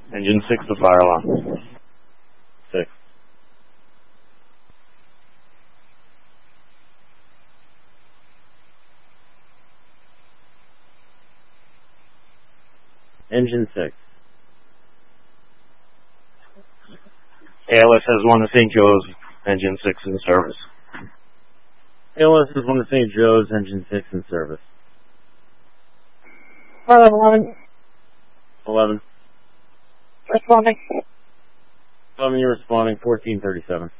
Engine 6 to fire alarm. 6. Engine 6. ALS has 1 to St. Joe's, Engine 6 in service. ALS is 1 to St. Joe's, Engine 6 in service. 11. 11. Responding. 11, you're responding, 1437.